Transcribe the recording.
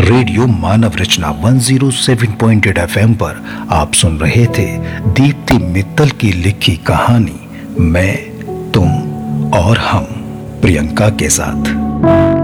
Radio मानव रचना 107.8 FM पर आप सुन रहे थे दीप्ति मित्तल की लिखी कहानी मैं, तुम और हम, प्रियंका के साथ।